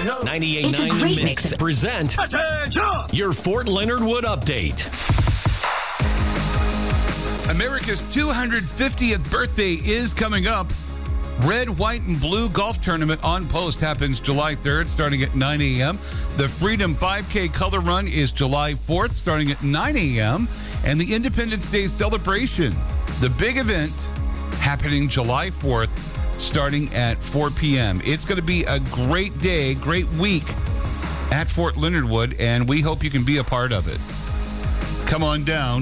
98.9 Mix present your Fort Leonard Wood update. America's 250th birthday is coming up. Red, white, and blue golf tournament on post happens July 3rd, starting at 9 a.m. The Freedom 5K Color Run is July 4th, starting at 9 a.m. And the Independence Day celebration, the big event, happening July 4th, starting at 4 p.m. It's going to be a great day, great week at Fort Leonard Wood, and we hope you can be a part of it. Come on down.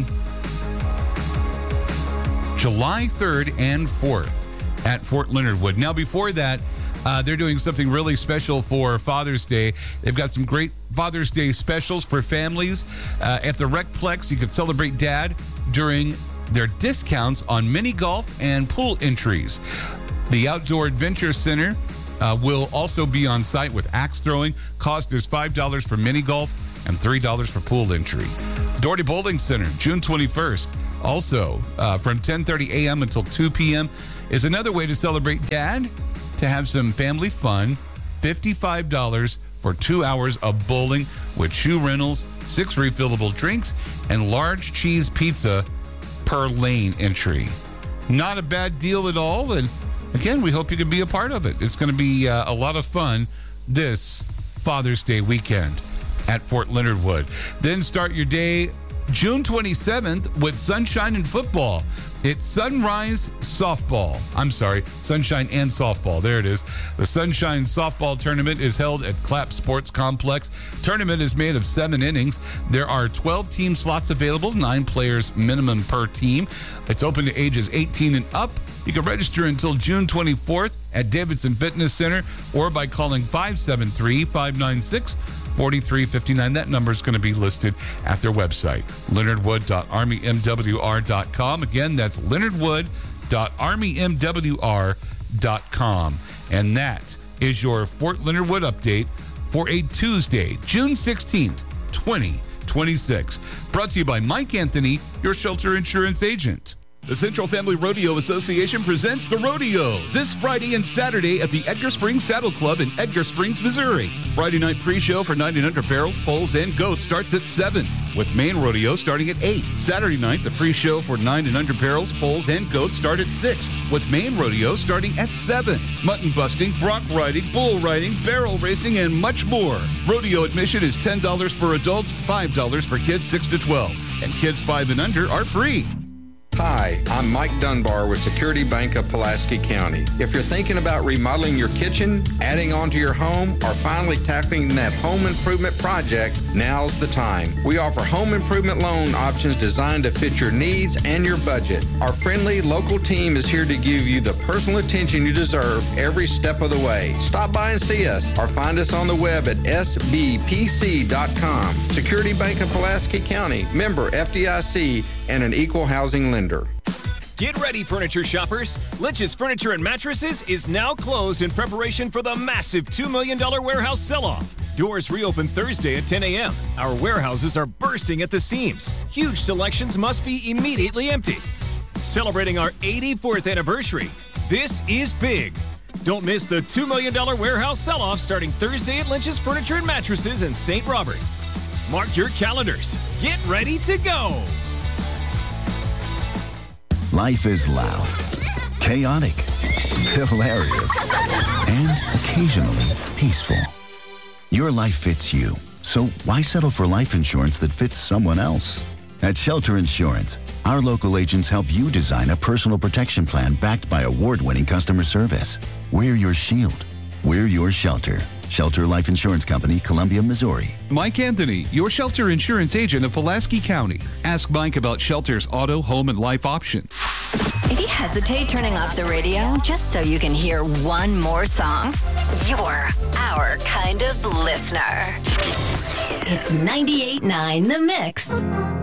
July 3rd and 4th. At Fort Leonard Wood. Now, before that, they're doing something really special for Father's Day. They've got some great Father's Day specials for families. At the Recplex, you can celebrate Dad during their discounts on mini golf and pool entries. The Outdoor Adventure Center will also be on site with axe throwing. Cost is $5 for mini golf and $3 for pool entry. Doherty Bowling Center, June 21st. Also, from 10:30 a.m. until 2 p.m. is another way to celebrate Dad, to have some family fun. $55 for 2 hours of bowling with shoe rentals, 6 refillable drinks, and large cheese pizza per lane entry. Not a bad deal at all. And again, we hope you can be a part of it. It's going to be a lot of fun this Father's Day weekend at Fort Leonard Wood. Then start your day June 27th with Sunshine and Football. It's Sunshine and Softball. There it is. The Sunshine Softball Tournament is held at Clapp Sports Complex. Tournament is made of 7 innings. There are 12 team slots available, 9 players minimum per team. It's open to ages 18 and up. You can register until June 24th at Davidson Fitness Center or by calling 573-596-4359. That number is going to be listed at their website, leonardwood.armymwr.com. Again, that's leonardwood.armymwr.com. And that is your Fort Leonard Wood update for a Tuesday, June 16th, 2026. Brought to you by Mike Anthony, your shelter insurance agent. The Central Family Rodeo Association presents the Rodeo this Friday and Saturday at the Edgar Springs Saddle Club in Edgar Springs, Missouri. Friday night pre-show for 900 barrels, poles, and goats starts at 7, with main rodeo starting at 8. Saturday night, the pre-show for 900 barrels, poles, and goats start at 6, with main rodeo starting at 7. Mutton busting, bronc riding, bull riding, barrel racing, and much more. Rodeo admission is $10 for adults, $5 for kids 6 to 12, and kids 5 and under are free. Hi, I'm Mike Dunbar with Security Bank of Pulaski County. If you're thinking about remodeling your kitchen, adding on to your home, or finally tackling that home improvement project, now's the time. We offer home improvement loan options designed to fit your needs and your budget. Our friendly local team is here to give you the personal attention you deserve every step of the way. Stop by and see us or find us on the web at sbpc.com. Security Bank of Pulaski County, member FDIC, and an equal housing lender. Get ready, furniture shoppers. Lynch's Furniture and Mattresses is now closed in preparation for the massive $2 million warehouse sell-off. Doors reopen Thursday at 10 a.m. Our warehouses are bursting at the seams. Huge selections must be immediately emptied. Celebrating our 84th anniversary, this is big. Don't miss the $2 million warehouse sell-off starting Thursday at Lynch's Furniture and Mattresses in St. Robert. Mark your calendars. Get ready to go. Life is loud, chaotic, hilarious, and occasionally peaceful. Your life fits you, so why settle for life insurance that fits someone else? At Shelter Insurance, our local agents help you design a personal protection plan backed by award-winning customer service. We're your shield. We're your shelter. Shelter Life Insurance Company, Columbia, Missouri. Mike Anthony, your shelter insurance agent of Pulaski County. Ask Mike about Shelter's auto, home, and life option. If you hesitate turning off the radio just so you can hear one more song, you're our kind of listener. It's 98.9 The Mix.